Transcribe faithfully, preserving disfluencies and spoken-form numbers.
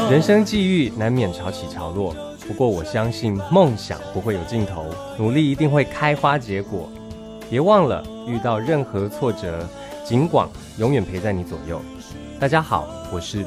人生际遇难免潮起潮落，不过我相信梦想不会有尽头，努力一定会开花结果。别忘了，遇到任何挫折，警广永远陪在你左右。大家好，我是